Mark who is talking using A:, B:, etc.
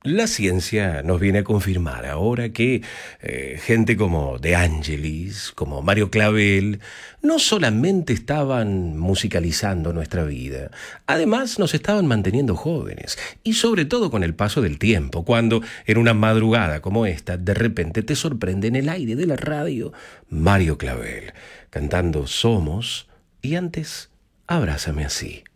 A: La ciencia nos viene a confirmar ahora que gente como De Angelis, como Mario Clavel, no solamente estaban musicalizando nuestra vida, además nos estaban manteniendo jóvenes, y sobre todo con el paso del tiempo, cuando en una madrugada como esta, de repente te sorprende en el aire de la radio Mario Clavel, cantando Somos y antes Abrázame así.